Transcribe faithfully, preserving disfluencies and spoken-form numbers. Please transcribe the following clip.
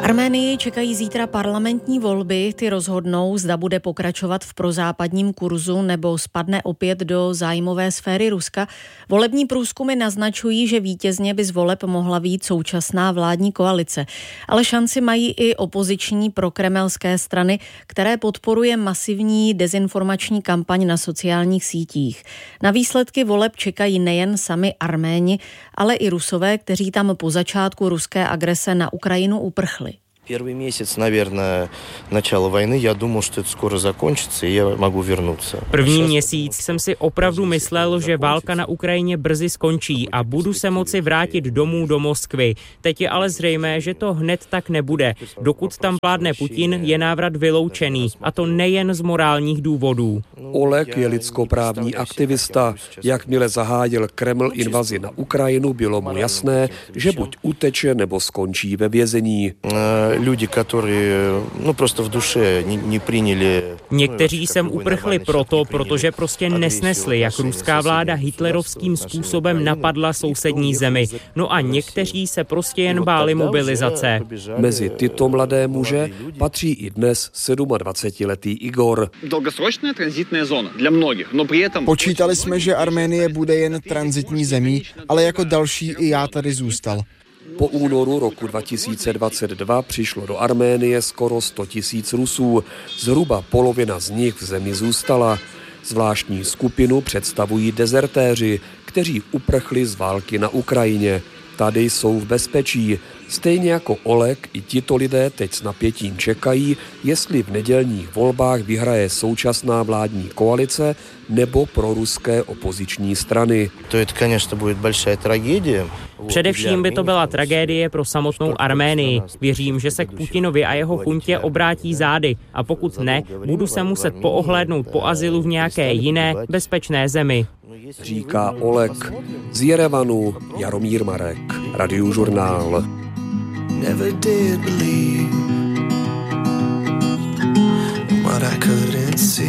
Arménii čekají zítra parlamentní volby, ty rozhodnou, zda bude pokračovat v prozápadním kurzu nebo spadne opět do zájmové sféry Ruska. Volební průzkumy naznačují, že vítězně by z voleb mohla být současná vládní koalice. Ale šanci mají i opoziční prokremelské strany, které podporuje masivní dezinformační kampaň na sociálních sítích. Na výsledky voleb čekají nejen sami Arméni, ale i Rusové, kteří tam po začátku ruské agrese na Ukrajinu uprchli. Первый месяц, наверное, начало войны, я думал, что это скоро закончится, и я могу вернуться. První měsíc jsem si opravdu myslel, že válka na Ukrajině brzy skončí a budu se moci vrátit domů do Moskvy. Teď je ale zřejmé, že to hned tak nebude. Dokud tam vládne Putin, je návrat vyloučený, a to nejen z morálních důvodů. Oleg je lidskoprávní aktivista. Jakmile zahájil Kreml invazi na Ukrajinu, bylo mu jasné, že buď uteče, nebo skončí ve vězení. Lidi, kteří no prostě v duše nepřijali. Někteří sem uprchli proto, protože prostě nesnesli, jak ruská vláda hitlerovským způsobem napadla sousední zemi. No a někteří se prostě jen báli mobilizace. Mezi tyto mladé muže patří i dnes sedmadvacetiletý Igor. Počítali jsme, že Arménie bude jen tranzitní zemí, ale jako další i já tady zůstal. Po únoru roku dva tisíce dvacet dva přišlo do Arménie skoro sto tisíc Rusů. Zhruba polovina z nich v zemi zůstala. Zvláštní skupinu představují dezertéři, kteří uprchli z války na Ukrajině. Tady jsou v bezpečí. Stejně jako Oleg, i tito lidé teď s napětím čekají, jestli v nedělních volbách vyhraje současná vládní koalice nebo proruské opoziční strany. To je, конечно, bude velká tragédie. Především by to byla tragédie pro samotnou Arménii. Věřím, že se k Putinovi a jeho chuntě obrátí zády, a pokud ne, budu se muset poohlédnout po azylu v nějaké jiné bezpečné zemi. Říká Oleg. Z Jerevanu Jaromír Marek, Radiožurnál. Never did believe what I couldn't see.